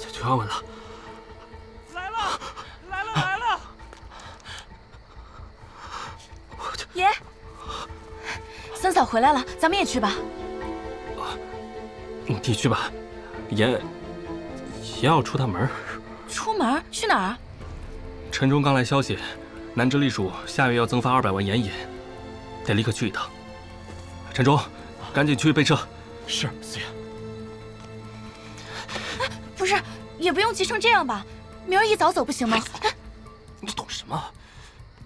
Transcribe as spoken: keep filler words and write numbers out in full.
就要稳了。 来了，来了，来了！ 爷，三嫂回来了，咱们也去吧。 你去吧，爷爷要出趟门。 出门去哪儿？ 陈中刚来消息，南直隶属下月要增发二百万盐引，得立刻去一趟。陈中，赶紧去备车。 是，四爷。 不是，也不用急成这样吧？明儿一早走不行吗？ 你懂什么？